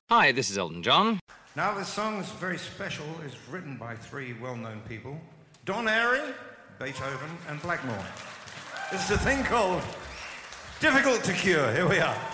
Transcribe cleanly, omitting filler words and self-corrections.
Hi, this is Elton John. Now this song's very special. It's written by three well-known people. Don Airey, Beethoven, and Blackmore. This is a thing called Difficult to Cure. Here we are.